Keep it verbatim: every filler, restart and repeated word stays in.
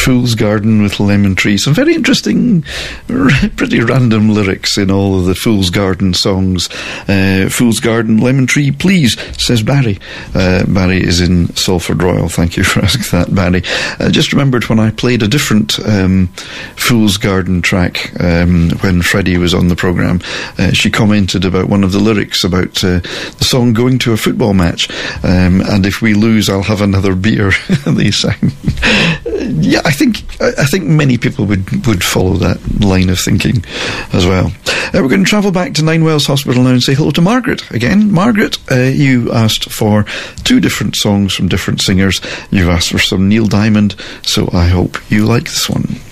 Fool's Garden with Lemon Tree. Some very interesting, pretty random lyrics in all of the Fool's Garden songs. Uh, Fool's Garden, Lemon Tree, please, says Barry. Uh, Barry is in Salford Royal. Thank you for asking that, Barry. I just remembered when I played a different um, Fool's Garden track um, when Freddie was on the programme. Uh, she commented about one of the lyrics about uh, the song Going to a Football Match, um, and if we lose I'll have another beer. They sang. Yeah, I think I think many people would, would follow that line of thinking as well. Uh, we're going to travel back to Ninewells Hospital now and say hello to Margaret again. Margaret, uh, you asked for two different songs from different singers. You've asked for some Neil Diamond, so I hope you like this one.